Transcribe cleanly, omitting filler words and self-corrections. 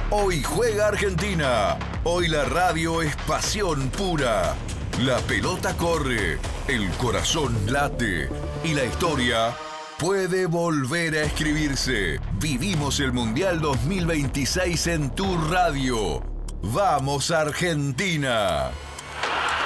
Hoy juega Argentina. Hoy la radio es pasión pura. La pelota corre, el corazón late y la historia puede volver a escribirse. Vivimos el Mundial 2026 en tu radio. ¡Vamos Argentina!